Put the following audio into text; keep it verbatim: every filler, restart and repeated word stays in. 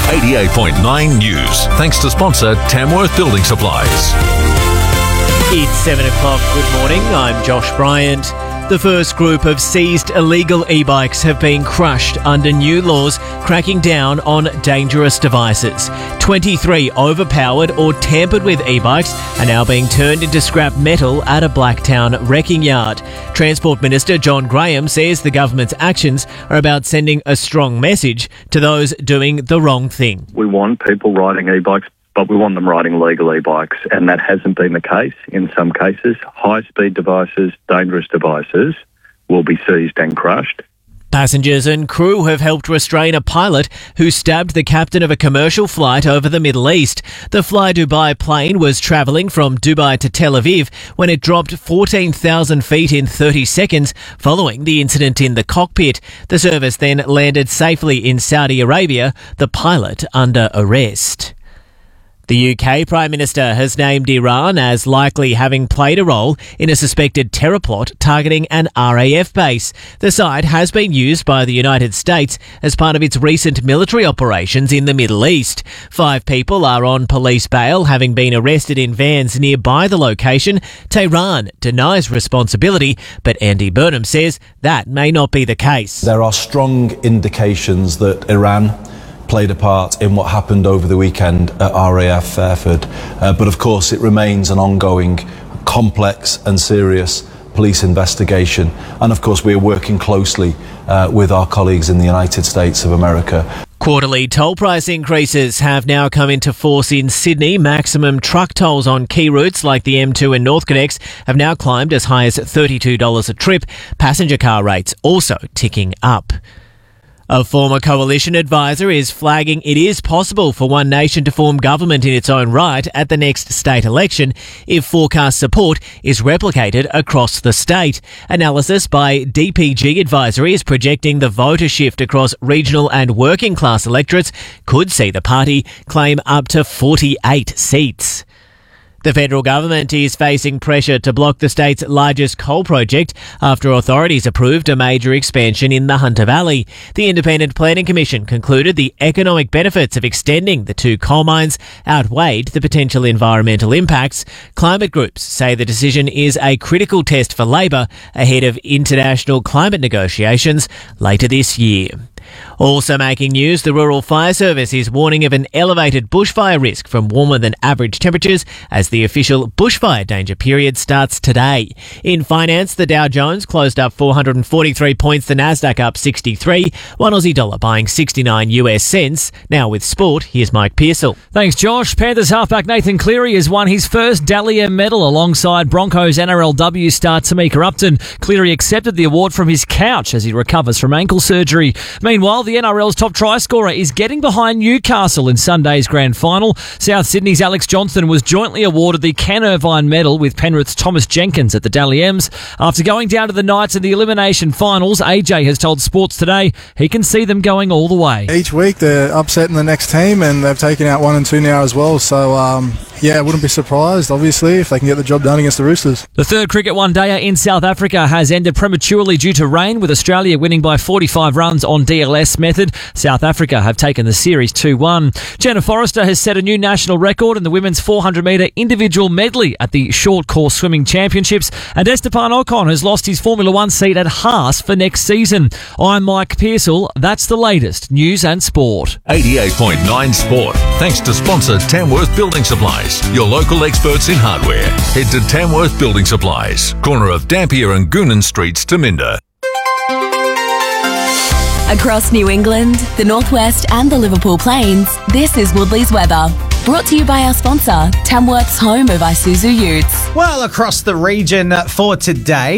eighty-eight point nine News. Thanks to sponsor Tamworth Building Supplies. It's seven o'clock. Good morning. I'm Josh Bryant. The first group of seized illegal e-bikes have been crushed under new laws cracking down on dangerous devices. twenty-three overpowered or tampered with e-bikes are now being turned into scrap metal at a Blacktown wrecking yard. Transport Minister John Graham says the government's actions are about sending a strong message to those doing the wrong thing. We want people riding e-bikes, but we want them riding legal e-bikes, and that hasn't been the case in some cases. High-speed devices, dangerous devices will be seized and crushed. Passengers and crew have helped restrain a pilot who stabbed the captain of a commercial flight over the Middle East. The Fly Dubai plane was travelling from Dubai to Tel Aviv when it dropped fourteen thousand feet in thirty seconds following the incident in the cockpit. The service then landed safely in Saudi Arabia, the pilot under arrest. The U K Prime Minister has named Iran as likely having played a role in a suspected terror plot targeting an R A F base. The site has been used by the United States as part of its recent military operations in the Middle East. Five people are on police bail, having been arrested in vans nearby the location. Tehran denies responsibility, but Andy Burnham says that may not be the case. There are strong indications that Iran played a part in what happened over the weekend at R A F Fairford. Uh, but of course it remains an ongoing, complex and serious police investigation. And of course we are working closely uh, with our colleagues in the United States of America. Quarterly toll price increases have now come into force in Sydney. Maximum truck tolls on key routes like the M two and NorthConnex have now climbed as high as thirty-two dollars a trip. Passenger car rates also ticking up. A former coalition advisor is flagging it is possible for One Nation to form government in its own right at the next state election if forecast support is replicated across the state. Analysis by D P G Advisory is projecting the voter shift across regional and working class electorates could see the party claim up to forty-eight seats. The federal government is facing pressure to block the state's largest coal project after authorities approved a major expansion in the Hunter Valley. The Independent Planning Commission concluded the economic benefits of extending the two coal mines outweighed the potential environmental impacts. Climate groups say the decision is a critical test for Labor ahead of international climate negotiations later this year. Also making news, the Rural Fire Service is warning of an elevated bushfire risk from warmer than average temperatures as the official bushfire danger period starts today. In finance, the Dow Jones closed up four hundred forty-three points, the Nasdaq up sixty-three, one Aussie dollar buying sixty-nine US cents. Now with sport, here's Mike Pearsall. Thanks, Josh. Panthers halfback Nathan Cleary has won his first Dally M medal alongside Broncos N R L W star Tamika Upton. Cleary accepted the award from his couch as he recovers from ankle surgery. Meanwhile, the N R L's top try scorer is getting behind Newcastle in Sunday's grand final. South Sydney's Alex Johnson was jointly awarded the Ken Irvine medal with Penrith's Thomas Jenkins at the Dally M's. After going down to the Knights in the elimination finals, A J has told Sports Today he can see them going all the way. Each week they're upsetting the next team and they've taken out one and two now as well. So, um, yeah, I wouldn't be surprised, obviously, if they can get the job done against the Roosters. The third cricket one-dayer in South Africa has ended prematurely due to rain, with Australia winning by forty-five runs on D L S method. South Africa have taken the series two one. Jenna Forrester has set a new national record in the women's four hundred metre individual medley at the Short Course Swimming Championships, and Esteban Ocon has lost his Formula One seat at Haas for next season. I'm Mike Pearsall. That's the latest news and sport. eighty-eight point nine Sport. Thanks to sponsor Tamworth Building Supplies, your local experts in hardware. Head to Tamworth Building Supplies, corner of Dampier and Goonan Streets, Taminda. Across New England, the Northwest and the Liverpool Plains, this is Woodley's weather. Brought to you by our sponsor, Tamworth's home of Isuzu Utes. Well, across the region for today,